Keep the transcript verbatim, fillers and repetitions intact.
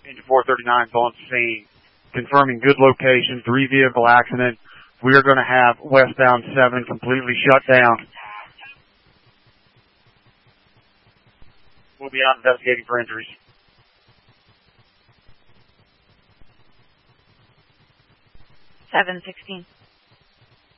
Engine four thirty-nine is on scene, confirming good location, three vehicle accident. We are going to have westbound seven completely shut down. We'll be out investigating for injuries. seven sixteen.